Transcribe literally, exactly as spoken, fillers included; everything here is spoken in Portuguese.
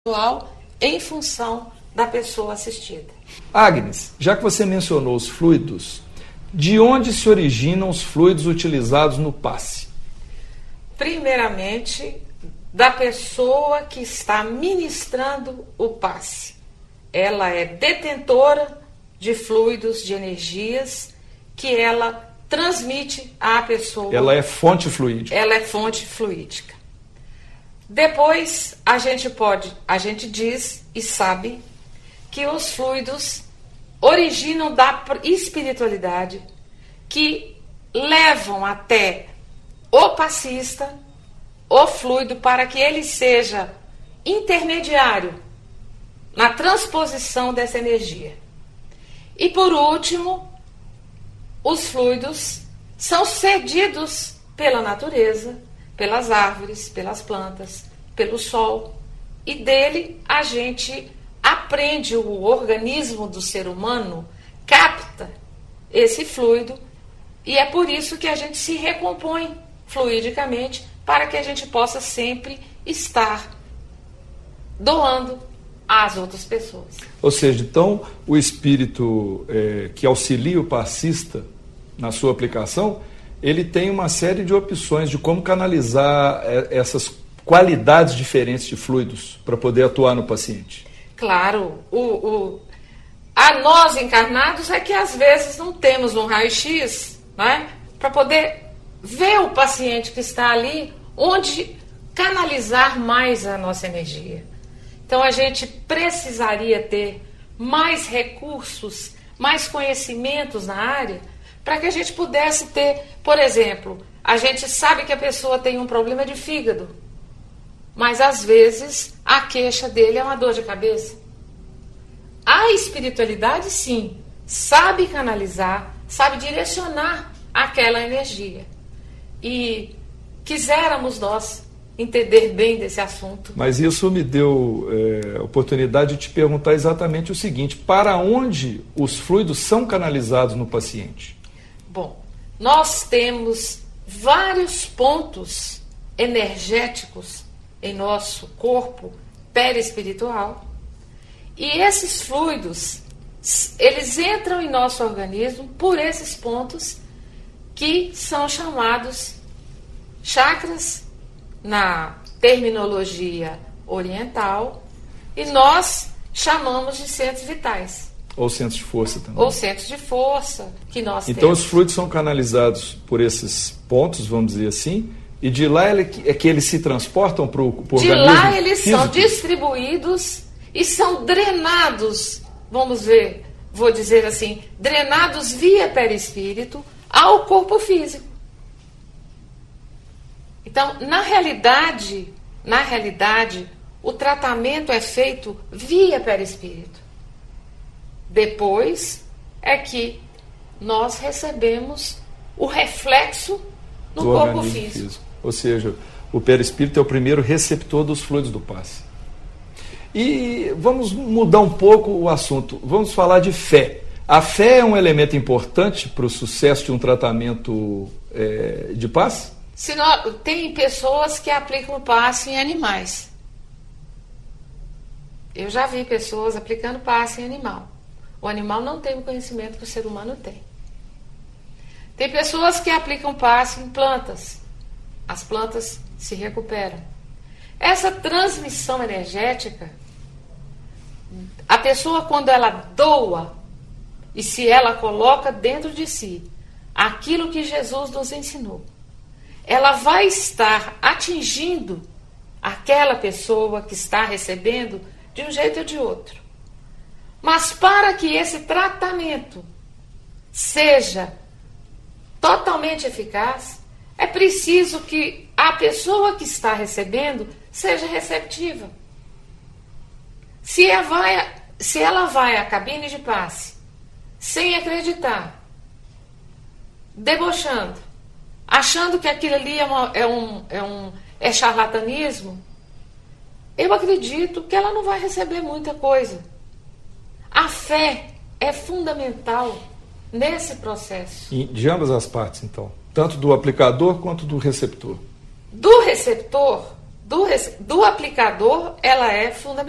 em função da pessoa assistida. Agnes, já que você mencionou os fluidos, de onde se originam os fluidos utilizados no passe? Primeiramente, da pessoa que está ministrando o passe. Ela é detentora de fluidos, de energias, que ela transmite à pessoa. Ela é fonte fluídica. Ela é fonte fluídica. Depois, a gente pode, a gente diz e sabe que os fluidos originam da espiritualidade, que levam até o passista, o fluido, para que ele seja intermediário na transposição dessa energia. E por último, os fluidos são cedidos pela natureza, pelas árvores, pelas plantas, pelo sol, e dele a gente aprende, o organismo do ser humano capta esse fluido, e é por isso que a gente se recompõe fluidicamente, para que a gente possa sempre estar doando às outras pessoas. Ou seja, então, o espírito é, que auxilia o passista na sua aplicação, ele tem uma série de opções de como canalizar essas qualidades diferentes de fluidos para poder atuar no paciente. Claro, o, o, a nós encarnados é que às vezes não temos um raio-x, né, para poder ver o paciente que está ali, onde canalizar mais a nossa energia. Então a gente precisaria ter mais recursos, mais conhecimentos na área, para que a gente pudesse ter, por exemplo, a gente sabe que a pessoa tem um problema de fígado, mas às vezes a queixa dele é uma dor de cabeça. A espiritualidade, sim, sabe canalizar, sabe direcionar aquela energia. E quiséramos nós entender bem desse assunto. Mas isso me deu é, oportunidade de te perguntar exatamente o seguinte: para onde os fluidos são canalizados no paciente? Bom, nós temos vários pontos energéticos em nosso corpo perispiritual, e esses fluidos, eles entram em nosso organismo por esses pontos que são chamados chakras na terminologia oriental, e nós chamamos de centros vitais. Ou centros de força também. Ou centros de força que nós então, temos. Então os fluidos são canalizados por esses pontos, vamos dizer assim, e de lá é que eles se transportam para o organismo De lá eles físico? São distribuídos e são drenados, vamos ver, vou dizer assim, drenados via perispírito ao corpo físico. Então, na realidade, na realidade, o tratamento é feito via perispírito. Depois é que nós recebemos o reflexo no do corpo organismo físico. físico. Ou seja, o perispírito é o primeiro receptor dos fluidos do passe. E vamos mudar um pouco o assunto. Vamos falar de fé. A fé é um elemento importante para o sucesso de um tratamento é, de passe? Se nós, tem pessoas que aplicam passe em animais. Eu já vi pessoas aplicando passe em animal. O animal não tem o conhecimento que o ser humano tem. Tem pessoas que aplicam passe em plantas. As plantas se recuperam. Essa transmissão energética, a pessoa, quando ela doa, e se ela coloca dentro de si aquilo que Jesus nos ensinou, ela vai estar atingindo aquela pessoa que está recebendo de um jeito ou de outro. Mas para que esse tratamento seja totalmente eficaz, é preciso que a pessoa que está recebendo seja receptiva. Se ela vai, se ela vai à cabine de passe sem acreditar, debochando, achando que aquilo ali é, uma, é, um, é, um, é charlatanismo, eu acredito que ela não vai receber muita coisa. A fé é fundamental nesse processo. E de ambas as partes, então. Tanto do aplicador quanto do receptor. Do receptor, do, do aplicador, ela é fundamental.